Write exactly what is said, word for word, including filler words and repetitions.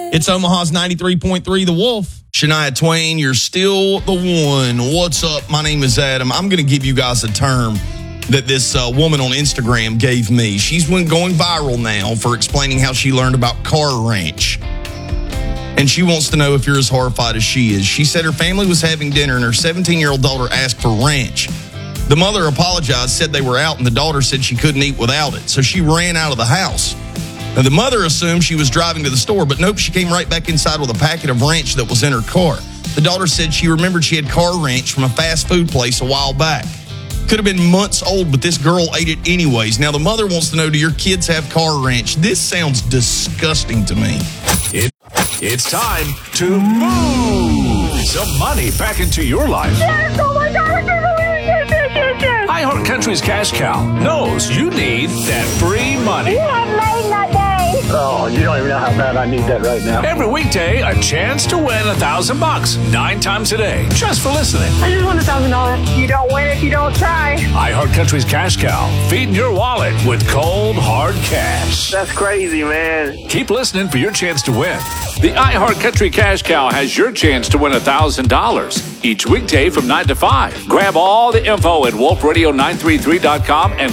It's Omaha's ninety-three point three The Wolf. Shania Twain, you're still the one. What's up? My name is Adam. I'm going to give you guys a term that this uh, woman on Instagram gave me. She's been going viral now for explaining how she learned about car ranch. And she wants to know if you're as horrified as she is. She said her family was having dinner and her seventeen-year-old daughter asked for ranch. The mother apologized, said they were out, and the daughter said she couldn't eat without it. So she ran out of the house. Now, the mother assumed she was driving to the store, but nope, she came right back inside with a packet of ranch that was in her car. The daughter said she remembered she had car ranch from a fast food place a while back. Could have been months old, but this girl ate it anyways. Now, the mother wants to know, do your kids have car ranch? This sounds disgusting to me. It, it's time to move some money back into your life. Yes, oh my God, I can't believe it. Yes, yes, yes, yes. iHeartCountry's Cash Cow knows you need that free money. You have made my day. Oh, you don't even know how bad I need that right now. Every weekday, a chance to win a thousand bucks nine times a day just for listening. I just won a thousand dollars. You don't win if you don't try. iHeartCountry's Cash Cow, feeding your wallet with cold, hard cash. That's crazy, man. Keep listening for your chance to win. The iHeartCountry Cash Cow has your chance to win a thousand dollars each weekday from nine to five. Grab all the info at wolf radio nine three three dot com and